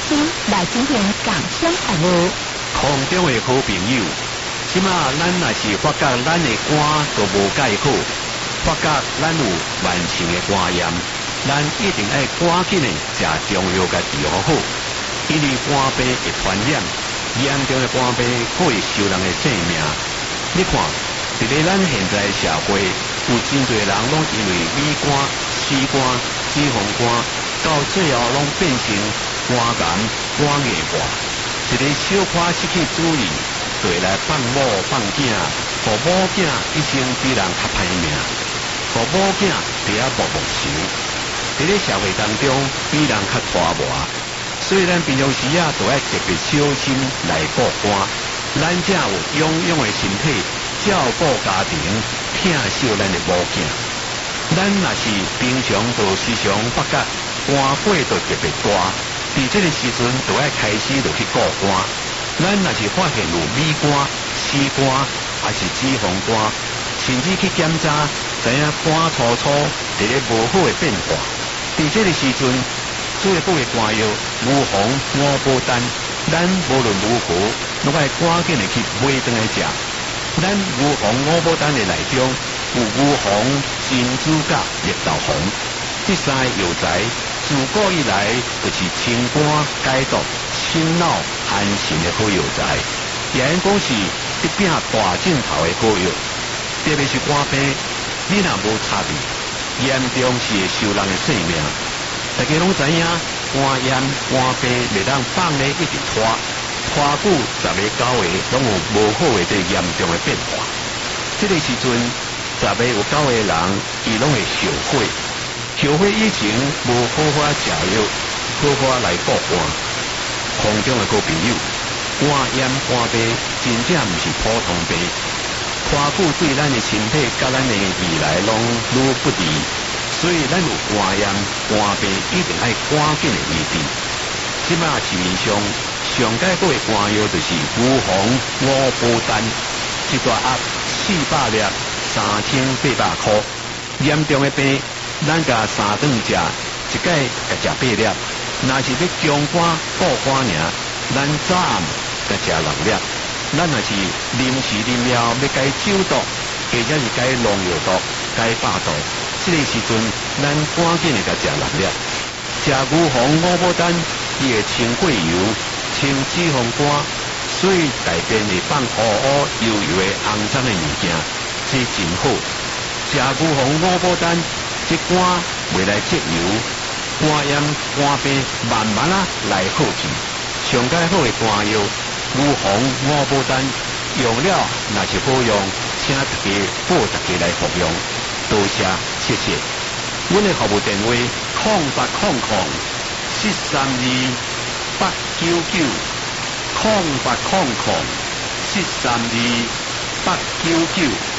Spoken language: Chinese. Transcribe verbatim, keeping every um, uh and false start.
心来进行共享服务。 空中的好朋友，即马咱若是发觉咱的肝都无解好，发觉咱有慢性的肝炎，咱一定要赶紧的食中药甲治疗好，因为肝病会传染，严重的肝病可会收人的性命。你看，伫咧咱现在的社会，有真侪人拢因为乙肝、C肝、脂肪肝，到最后拢变成肝癌、肝硬化。一个小可失去主意，就会来放某放囝，互某囝一生比人较歹命，互某囝伫遐默默想。伫咧社会当中，比人较拖磨，所以咱平常时啊，都要特别小心来顾肝。咱才有勇勇的身体，照顾家庭，疼惜咱的某囝。咱若是平常就时常发觉肝火就特别大。伫这个时阵，就要开始就去顾肝。咱若是发现有乙肝、C肝，还是脂肪肝，甚至去检查，知影肝粗粗，伫咧无好的变化。伫这个时阵，最好的肝药牛黄、五宝丹，咱无论如何，拢爱赶紧的去买转来食。咱牛黄、五宝丹的内中有牛黄、珍珠甲、绿豆黄，这三个药材。自古以来，就是清肝解毒、清脑安神的好药材，也应讲是一柄大镜头的好药。特别是肝病，你若无插意，严重是会收人的性命。大家拢知影，肝炎、肝病袂当放咧一直拖，拖久十个九个拢有无好的这严重的变化。这个时阵，十个有九个人，伊拢会后悔。后悔以前无好好食药，好好来顾肝。空中的好朋友，肝炎肝病真正毋是普通病，拖久对咱的身体甲咱的未来拢愈不利，所以咱有肝炎肝病一定要赶紧的医治。即马市面上上解好的肝药就是牛黄五宝丹，一大盒四百粒，三千八百块。严重的病。咱甲三顿食，一届甲食八粒。若是要强肝固肝尔，咱早暗甲食六粒。咱若是临时临了要解酒毒，或者是解农药毒、解百毒，这个时阵咱赶紧的甲食六粒。食牛黄五宝丹，伊会清过油、清脂肪肝，所以大便会放乌乌油油的肮脏的物件，这真好。食牛黄五宝丹。这肝未来节油，肝炎肝病慢慢啊来好去。上解好的肝药牛黄五宝丹，用了若是好用，请大家报大家来服用。多谢谢谢。阮的服务电话：空八空空七三二八九九，空八空空七三二八九九。